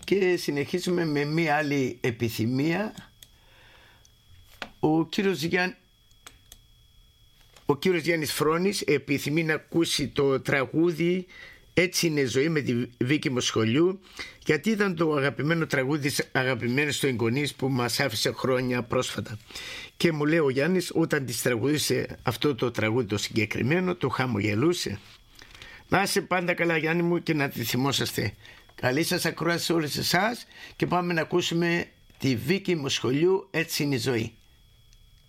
Και συνεχίζουμε με μία άλλη επιθυμία. Ο κύριος Γιάννης Φρόνης επιθυμεί να ακούσει το τραγούδι «Έτσι είναι ζωή» με τη Βίκη Μοσχολιού, γιατί ήταν το αγαπημένο τραγούδι αγαπημένο στο εγγονής που μας άφησε χρόνια πρόσφατα. Και μου λέει ο Γιάννης, όταν της τραγουδίσε αυτό το τραγούδι το συγκεκριμένο, το χαμογελούσε. Να είσαι πάντα καλά, Γιάννη μου, και να τη θυμόσαστε. Καλή σας ακρόαση σε όλες εσάς και πάμε να ακούσουμε τη Βίκη Μοσχολιού «Έτσι είναι η ζωή».